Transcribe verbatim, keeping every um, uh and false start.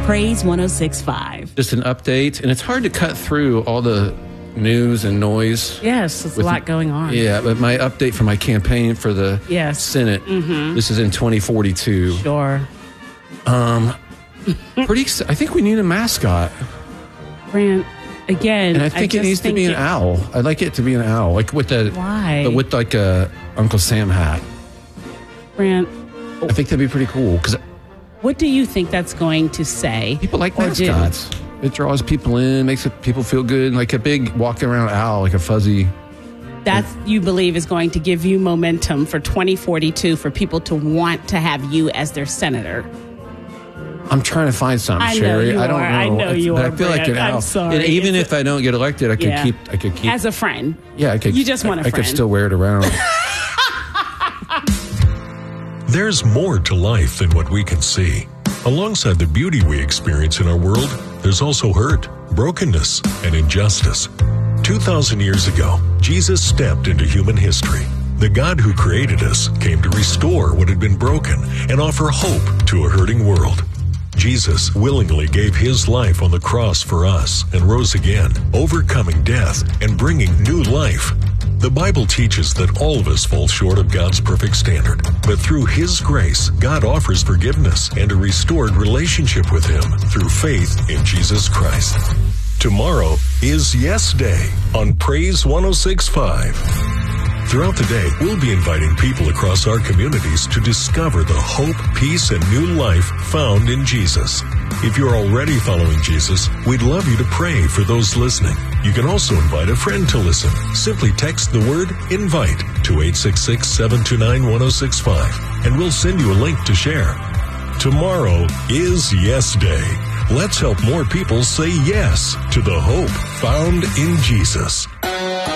Praise one oh six point five. Just an update, and it's hard to cut through all the news and noise. Yes, there's a lot going on. Yeah, but my update for my campaign for the yes. Senate, mm-hmm. this is in twenty forty-two. Sure. Um, pretty. I think we need a mascot. Grant, again, and I think I it needs think to be an it, owl. I'd like it to be an owl, like with the why? But with like a Uncle Sam hat. Grant, I think that'd be pretty cool. Because what do you think that's going to say? People like mascots. Do? It draws people in, makes it, people feel good. Like a big walking around owl, like a fuzzy. That's, you believe, is going to give you momentum for twenty forty-two for people to want to have you as their senator. I'm trying to find something, I Sherry. Know you I don't are. know. I know you but are. I feel Brad. like an owl. I'm sorry. And even it's if a, I don't get elected, I could yeah. keep. I could keep as a friend. Yeah, I could. You just want a I, friend. I could still wear it around. There's more to life than what we can see. Alongside the beauty we experience in our world, there's also hurt, brokenness, and injustice. two thousand years ago, Jesus stepped into human history. The God who created us came to restore what had been broken and offer hope to a hurting world. Jesus willingly gave his life on the cross for us and rose again, overcoming death and bringing new life. The Bible teaches that all of us fall short of God's perfect standard, but through his grace, God offers forgiveness and a restored relationship with him through faith in Jesus Christ. Tomorrow is Yes Day on Praise one oh six point five. Throughout the day, we'll be inviting people across our communities to discover the hope, peace, and new life found in Jesus. If you're already following Jesus, we'd love you to pray for those listening. You can also invite a friend to listen. Simply text the word INVITE to eight six six, seven two nine, one oh six five, and we'll send you a link to share. Tomorrow is Yes Day. Let's help more people say yes to the hope found in Jesus.